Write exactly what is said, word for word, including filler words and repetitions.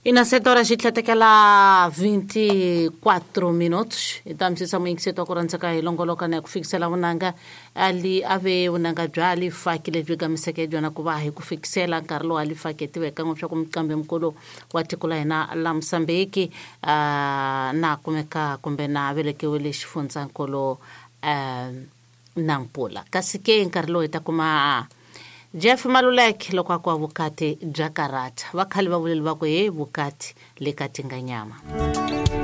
Ina sete horas hitlatekela vinte e quatro minutos. Então, msisa mwingi seto akuranzaka ilongoloka na kufikisela unanga ali ave unanga jwali fakile viga mseke jwana kubahi kufikisela Carlo ali faketi weka ngopsha kumkambe mkolo watikula ina la Msambiki uh, na kumeka kumbe na veleke wele shifunza nkolo uh, nampula. Kasike Carlo itakuma Jeff Malulek lokwa kwa vukati Jakarta. Wakali wawili wako ye vukati lekatinganyama.